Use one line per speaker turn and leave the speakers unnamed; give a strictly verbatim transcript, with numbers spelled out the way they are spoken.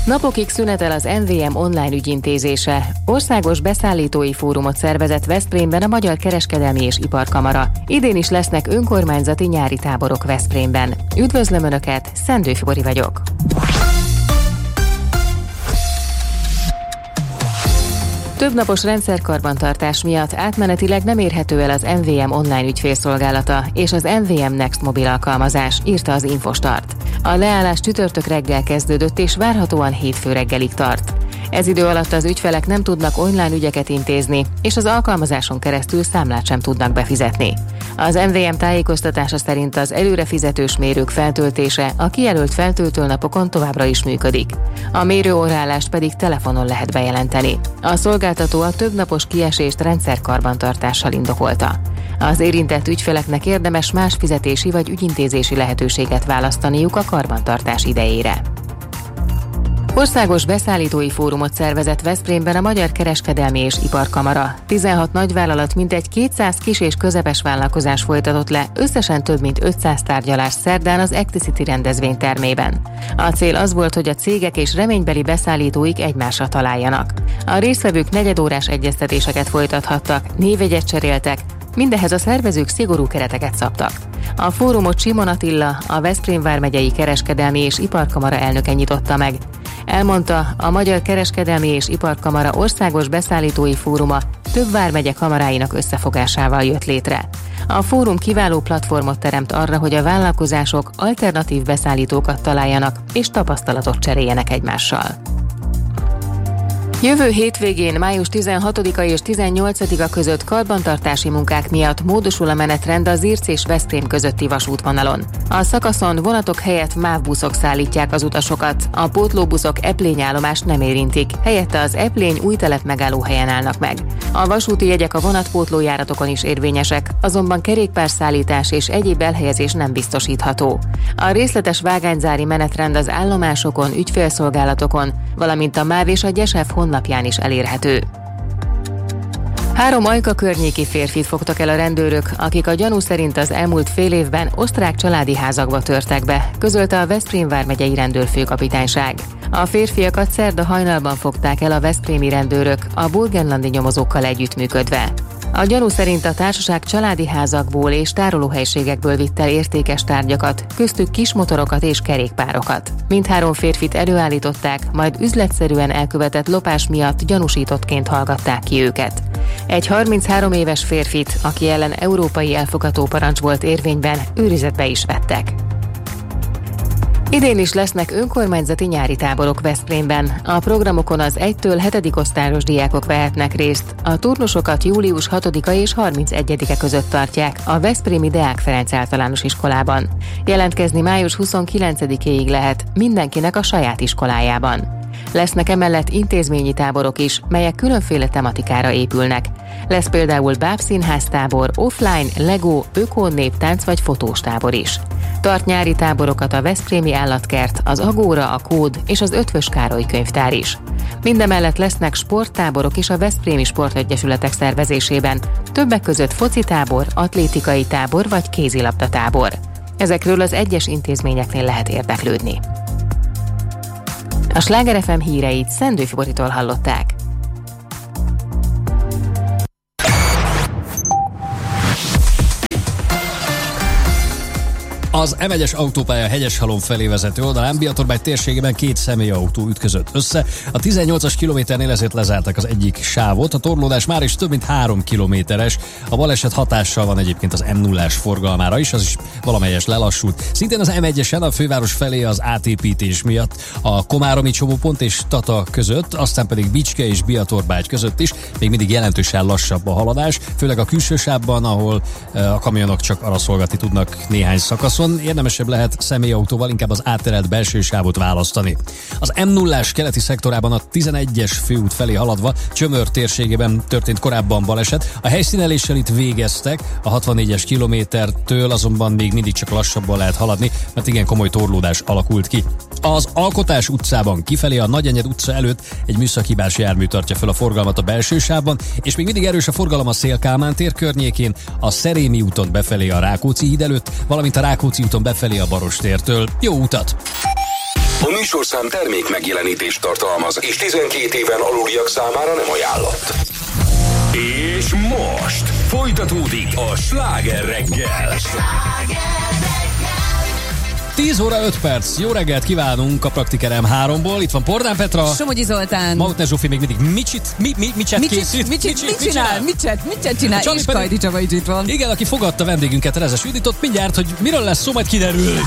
Napokig szünetel az em vé em online ügyintézése. Országos beszállítói fórumot szervezett Veszprémben a Magyar Kereskedelmi és Iparkamara. Idén is lesznek önkormányzati nyári táborok Veszprémben. Üdvözlöm Önöket, Szendő Fibori vagyok. Többnapos rendszerkarbantartás miatt átmenetileg nem érhető el az em vé em online ügyfélszolgálata és az em vé em Next mobil alkalmazás, írta az Infostart. A leállás csütörtök reggel kezdődött és várhatóan hétfő reggelig tart. Ez idő alatt az ügyfelek nem tudnak online ügyeket intézni, és az alkalmazáson keresztül számlát sem tudnak befizetni. Az em vé em tájékoztatása szerint az előre fizetős mérők feltöltése a kijelölt feltöltőnapokon továbbra is működik. A mérőórálást pedig telefonon lehet bejelenteni. A szolgáltató a többnapos kiesést rendszerkarbantartással indokolta. Az érintett ügyfeleknek érdemes más fizetési vagy ügyintézési lehetőséget választaniuk a karbantartás idejére. Országos beszállítói fórumot szervezett Veszprémben a Magyar Kereskedelmi és Iparkamara. tizenhat nagyvállalat mintegy kétszáz kis- és közepes vállalkozás folytatott le összesen több mint ötszáz tárgyalás szerdán az Acticity rendezvénytermében. A cél az volt, hogy a cégek és reménybeli beszállítóik egymásra találjanak. A résztvevők negyedórás egyeztetéseket folytathattak, névjegyet cseréltek, mindehhez a szervezők szigorú kereteket szabtak. A fórumot Simon Attila, a Veszprém vármegyei Kereskedelmi és Iparkamara elnöke nyitotta meg. Elmondta, a Magyar Kereskedelmi és Iparkamara országos beszállítói fóruma több vármegye kamaráinak összefogásával jött létre. A fórum kiváló platformot teremt arra, hogy a vállalkozások alternatív beszállítókat találjanak és tapasztalatot cseréljenek egymással. Jövő hétvégén, május tizenhatodika és tizennyolcadika között karbantartási munkák miatt módosul a menetrend a Zirc és Veszprém közötti vasútvonalon. A szakaszon vonatok helyett MÁV buszok szállítják az utasokat, a pótlóbuszok Eplény állomást nem érintik, helyette az Eplény új telep megállóhelyen állnak meg. A vasúti jegyek a vonatpótlójáratokon is érvényesek, azonban kerékpárszállítás és egyéb elhelyezés nem biztosítható. A részletes vágányzári menetrend az állomásokon, ügyfélszolgálatokon, valamint a MÁV és a Gyesev honlapján is elérhető. Három Ajka környéki férfit fogtak el a rendőrök, akik a gyanú szerint az elmúlt fél évben osztrák családi házakba törtek be, közölte a Veszprém vármegyei rendőrfőkapitányság. A férfiakat szerda hajnalban fogták el a veszprémi rendőrök, a burgenlandi nyomozókkal együttműködve. A gyanú szerint a társaság családi házakból és tárolóhelyiségekből vitt el értékes tárgyakat, köztük kismotorokat és kerékpárokat. Mindhárom férfit előállították, majd üzletszerűen elkövetett lopás miatt gyanúsítottként hallgatták ki őket. Egy harminchárom éves férfit, aki ellen európai elfogató parancs volt érvényben, őrizetbe is vettek. Idén is lesznek önkormányzati nyári táborok Veszprémben. A programokon az egytől hetedik osztályos diákok vehetnek részt. A turnusokat július hatodika és harmincegyedike között tartják a Veszprémi Deák Ferenc általános iskolában. Jelentkezni május huszonkilencedikéig lehet, mindenkinek a saját iskolájában. Lesznek emellett intézményi táborok is, melyek különféle tematikára épülnek. Lesz például bábszínház tábor, offline, Lego, öko-néptánc vagy fotós tábor is. Tart nyári táborokat a Veszprémi Állatkert, az Agóra, a Kód és az Ötvös Károly könyvtár is. Mindemellett lesznek sporttáborok is a Veszprémi Sportegyesületek szervezésében, többek között focitábor, atlétikai tábor vagy kézilabdatábor. Ezekről az egyes intézményeknél lehet érdeklődni. A Sláger ef em híreit Szendő Fiboritól hallották.
Az em egyes autópálya Hegyeshalom felé vezető oldalán Biatorbágy térségében két személyautó ütközött össze. A tizennyolcas kilométernél ezért lezárták az egyik sávot. A torlódás már is több mint három kilométeres. A baleset hatással van egyébként az em nullás forgalmára is, az is valamelyes lelassult. Szintén az em egyesen a főváros felé az átépítés miatt a Komáromi csomópont és Tata között, aztán pedig Bicske és Biatorbágy között is még mindig jelentősen lassabb a haladás, főleg a külső sávban, ahol a kamionok csak arra szolgálni tudnak néhány szakaszon. Érdemesebb lehet személyautóval inkább az átterelt belső sávot választani. Az em nullás keleti szektorában a tizenegyes főút felé haladva Csömör térségében történt korábban baleset. A helyszíneléssel itt végeztek, a hatvannégyes kilométertől azonban még mindig csak lassabban lehet haladni, mert igen komoly torlódás alakult ki. Az Alkotás utcában kifelé a Nagyenyed utca előtt egy műszakibás jármű tartja fel a forgalmat a belső sávban, és még mindig erős a forgalom a Széll-Kálmán tér környékén, a Szerémi úton befelé a Rákóczi híd előtt, valamint a Rákóczi úton befelé a Barostértől. Jó utat!
A műsorszám termék megjelenítést tartalmaz, és tizenkét éven aluliak számára nem ajánlott. És most folytatódik a Sláger reggel.
tíz óra öt perc. Jó reggelt kívánunk a Praktiker em háromból. Itt van Pordán Petra.
Somogyi Zoltán.
Mautner Zsófi még mindig micsit, mi, mi, micset
Micsit,
készít.
micsit, mit, mit, mit csinál? Micset, micset csinál? És Kajdi Csaba is itt van.
Igen, aki fogadta vendégünket, Rezes Juditot, mindjárt, hogy miről lesz szó, majd kiderül.